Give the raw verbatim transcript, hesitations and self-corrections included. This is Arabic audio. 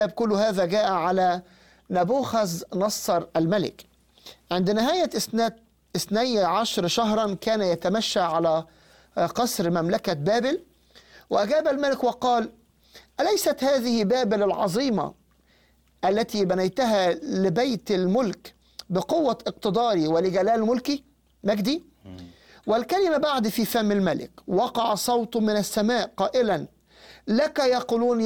كل هذا جاء على نبوخذ نصر الملك. عند نهاية اثني عشر شهرا كان يتمشى على قصر مملكة بابل، وأجاب الملك وقال: أليست هذه بابل العظيمة التي بنيتها لبيت الملك بقوة اقتداري ولجلال ملكي مجدي؟ والكلمة بعد في فم الملك. وقع صوت من السماء قائلا: لك يقولون